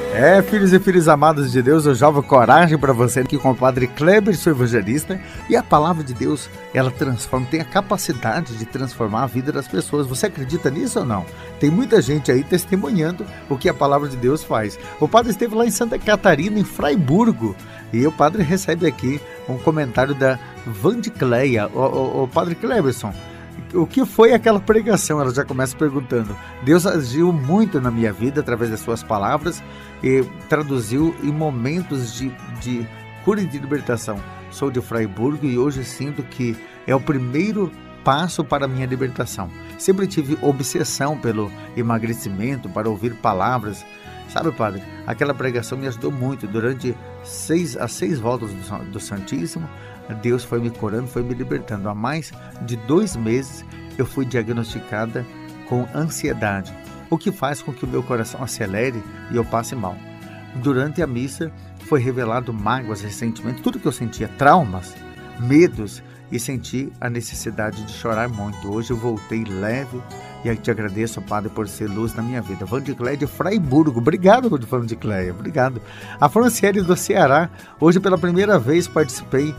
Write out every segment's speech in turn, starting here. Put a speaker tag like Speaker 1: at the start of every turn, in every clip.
Speaker 1: Filhos e filhas amados de Deus, eu jogo coragem para você aqui com o Padre Kleber, seu evangelista. E a palavra de Deus, ela transforma, tem a capacidade de transformar a vida das pessoas. Você acredita nisso ou não? Tem muita gente aí testemunhando o que a palavra de Deus faz. O padre esteve lá em Santa Catarina, em Fraiburgo, e o padre recebe aqui um comentário da Vandicleia. O Padre Kleberson, o que foi aquela pregação? Ela já começa perguntando. Deus agiu muito na minha vida através das suas palavras e traduziu em momentos de cura e de libertação. Sou de Fraiburgo e hoje sinto que é o primeiro passo para a minha libertação. Sempre tive obsessão pelo emagrecimento, para ouvir palavras. Sabe, padre, aquela pregação me ajudou muito. Durante as 6 voltas do Santíssimo, Deus foi me curando, foi me libertando. Há mais de 2 meses eu fui diagnosticada com ansiedade, o que faz com que o meu coração acelere e eu passe mal. Durante a missa foi revelado mágoas, ressentimentos, tudo que eu sentia, traumas, medos, e senti a necessidade de chorar muito. Hoje eu voltei leve e eu te agradeço, Padre, por ser luz na minha vida. Vandicleia de Fraiburgo, obrigado, Vandicleia, obrigado. A Franciele do Ceará, hoje pela primeira vez participei,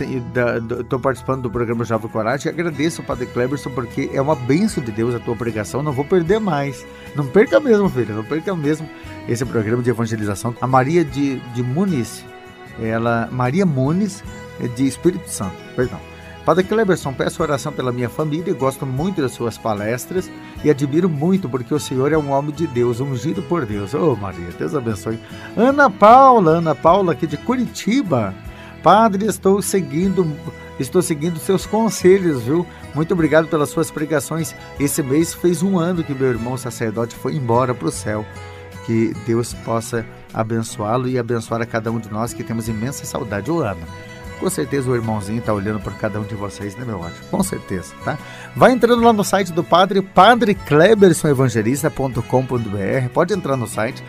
Speaker 1: estou participando do programa Jovem Coragem. Agradeço, Padre Kleberson, porque é uma bênção de Deus a tua pregação, não vou perder mais. Não perca mesmo, filha, não perca mesmo esse programa de evangelização. A Maria de Muniz, Maria Muniz de Espírito Santo, perdão. Padre Kleberson, peço oração pela minha família, gosto muito das suas palestras e admiro muito porque o Senhor é um homem de Deus, ungido por Deus. Oh, Maria, Deus abençoe. Ana Paula aqui de Curitiba. Padre, estou seguindo seus conselhos, viu? Muito obrigado pelas suas pregações. Esse mês fez 1 ano que meu irmão sacerdote foi embora para o céu. Que Deus possa abençoá-lo e abençoar a cada um de nós que temos imensa saudade. Ô, Ana, com certeza o irmãozinho está olhando por cada um de vocês, né, meu anjo? Com certeza, tá? Vai entrando lá no site do Padre, padreklebersonevangelista.com.br. Pode entrar no site,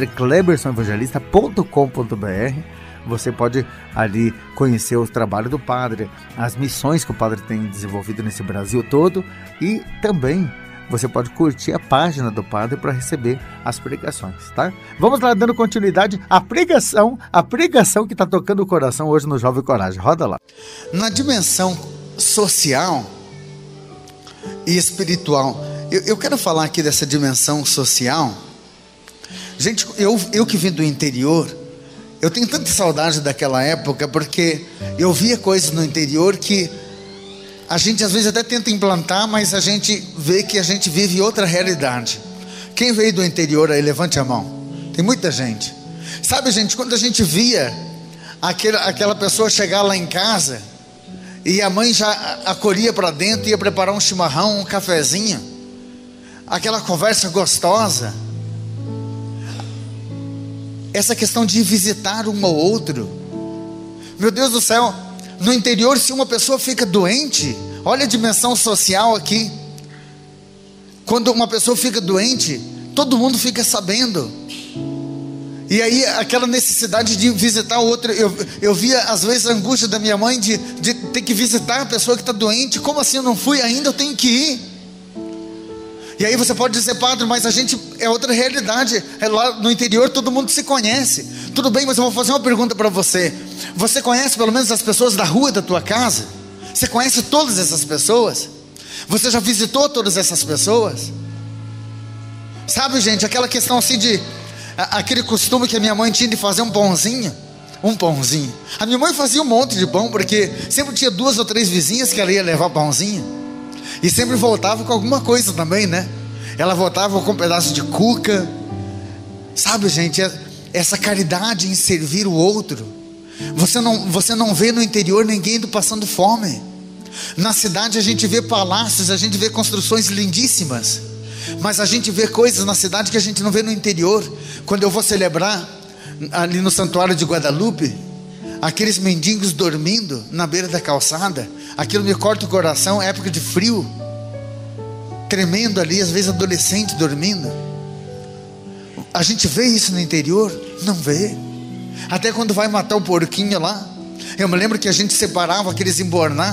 Speaker 1: padreklebersonevangelista.com.br. Você pode ali conhecer os trabalhos do Padre, as missões que o Padre tem desenvolvido nesse Brasil todo e também você pode curtir a página do Padre para receber as pregações, tá? Vamos lá, dando continuidade à pregação que está tocando o coração hoje no Jovem Coragem. Roda lá. Na dimensão social e espiritual, eu quero falar aqui dessa dimensão social. Gente, eu que vim do interior, eu tenho tanta saudade daquela época, porque eu via coisas no interior que a gente às vezes até tenta implantar, mas a gente vê que a gente vive outra realidade. Quem veio do interior aí, levante a mão. Tem muita gente. Sabe, gente, quando a gente via aquela pessoa chegar lá em casa e a mãe já acolhia para dentro, ia preparar um chimarrão, um cafezinho, aquela conversa gostosa, essa questão de visitar um ao outro. Meu Deus do céu, no interior, se uma pessoa fica doente, olha a dimensão social aqui. Quando uma pessoa fica doente, todo mundo fica sabendo. E aí aquela necessidade de visitar o outro. Eu via às vezes a angústia da minha mãe de ter que visitar a pessoa que está doente. Como assim eu não fui ainda? Eu tenho que ir. E aí você pode dizer, Padre, mas a gente é outra realidade. Lá no interior todo mundo se conhece. Tudo bem, mas eu vou fazer uma pergunta para você. Você conhece pelo menos as pessoas da rua da tua casa? Você conhece todas essas pessoas? Você já visitou todas essas pessoas? Sabe, gente, aquela questão assim de aquele costume que a minha mãe tinha de fazer um pãozinho. A minha mãe fazia um monte de pão, porque sempre tinha 2 ou 3 vizinhas que ela ia levar pãozinho. E sempre voltava com alguma coisa também, né? Ela voltava com um pedaço de cuca. Sabe, gente, essa caridade em servir o outro. Você não vê no interior ninguém indo passando fome. Na cidade a gente vê palácios, a gente vê construções lindíssimas, mas a gente vê coisas na cidade que a gente não vê no interior. Quando eu vou celebrar ali no Santuário de Guadalupe, aqueles mendigos dormindo na beira da calçada, aquilo me corta o coração. Época de frio, tremendo ali, às vezes adolescente dormindo. A gente vê isso no interior? Não vê. Até quando vai matar o porquinho lá, eu me lembro que a gente separava aqueles embornar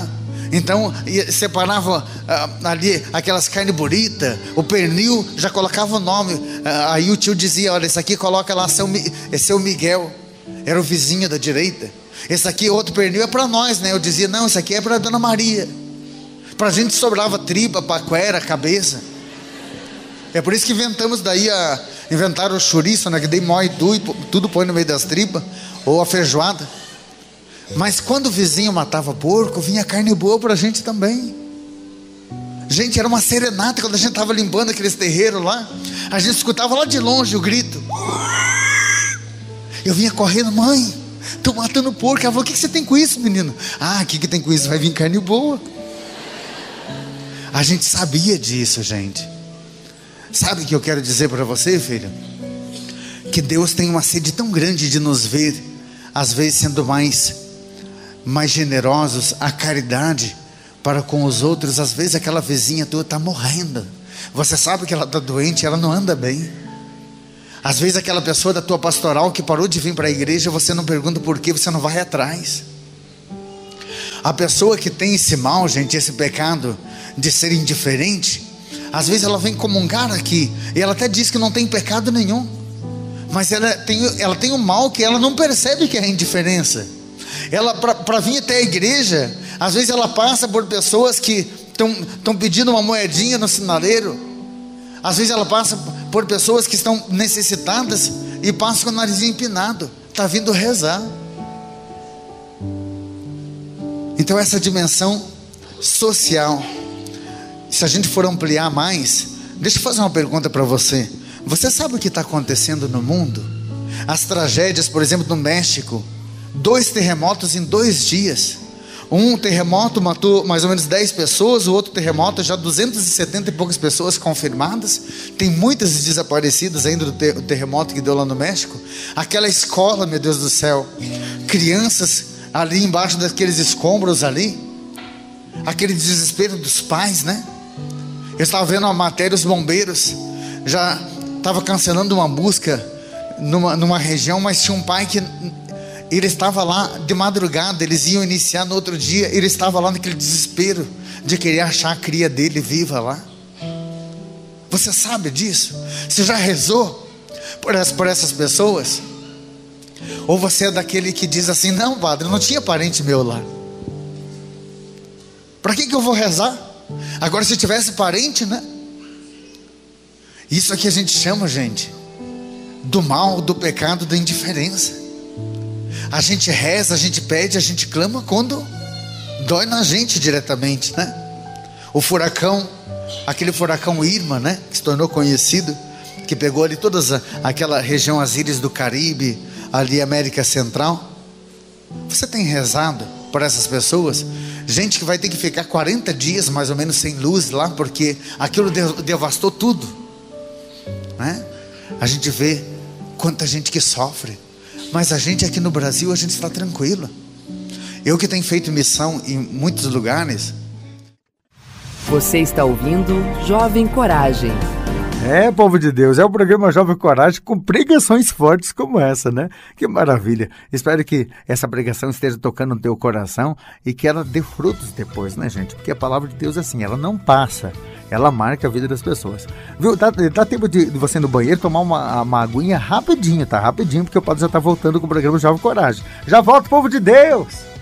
Speaker 1: Então separava ali aquelas carnes bonitas, o pernil, já colocava o nome. Aí o tio dizia: olha, esse aqui coloca lá, esse é o Miguel, era o vizinho da direita. Esse aqui, outro pernil, é para nós, né? Eu dizia: não, esse aqui é para a Dona Maria. Para a gente sobrava tripa, paquera, cabeça. É por isso que inventaram o chouriço, né? Que daí mói tudo põe no meio das tripas, ou a feijoada. Mas quando o vizinho matava porco, vinha carne boa para a gente também. Gente, era uma serenata. Quando a gente estava limpando aqueles terreiros lá, a gente escutava lá de longe o grito. Eu vinha correndo: mãe, estou matando porco. Ela falou: o que você tem com isso, menino? Ah, o que tem com isso? Vai vir carne boa. A gente sabia disso, gente. Sabe o que eu quero dizer para você, filho? Que Deus tem uma sede tão grande de nos ver, às vezes sendo mais generosos, a caridade para com os outros. Às vezes aquela vizinha tua está morrendo, você sabe que ela está doente, ela não anda bem. Às vezes aquela pessoa da tua pastoral que parou de vir para a igreja, você não pergunta por quê, você não vai atrás. A pessoa que tem esse mal, gente, esse pecado de ser indiferente, às vezes ela vem comungar aqui, e ela até diz que não tem pecado nenhum, mas ela tem um mal que ela não percebe, que é a indiferença. Ela, para vir até a igreja, às vezes ela passa por pessoas que estão pedindo uma moedinha no sinaleiro. Às vezes ela passa por pessoas que estão necessitadas e passa com o narizinho empinado, está vindo rezar. Então essa dimensão social, se a gente for ampliar mais, deixa eu fazer uma pergunta para você. Você sabe o que está acontecendo no mundo? As tragédias, por exemplo, no México, 2 terremotos em 2 dias. Um terremoto matou mais ou menos 10 pessoas, o outro terremoto já 270 e poucas pessoas confirmadas. Tem muitas desaparecidas ainda do terremoto que deu lá no México. Aquela escola, meu Deus do céu, crianças ali embaixo daqueles escombros ali, aquele desespero dos pais, né? Eu estava vendo uma matéria, os bombeiros já estavam cancelando uma busca numa região, mas tinha um pai que ele estava lá de madrugada, eles iam iniciar no outro dia, ele estava lá naquele desespero de querer achar a cria dele viva lá. Você sabe disso? Você já rezou por essas pessoas? Ou você é daquele que diz assim: não, padre, não tinha parente meu lá, para que eu vou rezar? Agora, se tivesse parente, né? Isso aqui a gente chama, gente, do mal, do pecado, da indiferença. A gente reza, a gente pede, a gente clama quando dói na gente diretamente, né? O furacão, aquele furacão Irma, né? Que se tornou conhecido, que pegou ali toda aquela região, as ilhas do Caribe, ali América Central. Você tem rezado por essas pessoas? Gente que vai ter que ficar 40 dias mais ou menos sem luz lá, porque aquilo devastou tudo, né? A gente vê quanta gente que sofre, mas a gente aqui no Brasil, a gente está tranquilo. Eu que tenho feito missão em muitos lugares.
Speaker 2: Você está ouvindo Jovem Coragem.
Speaker 1: É, povo de Deus, é o programa Jovem Coragem com pregações fortes como essa, né? Que maravilha. Espero que essa pregação esteja tocando no teu coração e que ela dê frutos depois, né, gente? Porque a palavra de Deus é assim, ela não passa, ela marca a vida das pessoas. Viu? Dá tempo de você ir no banheiro tomar uma aguinha rapidinho, tá? Rapidinho, porque o padre já tá voltando com o programa Jovem Coragem. Já volto, povo de Deus!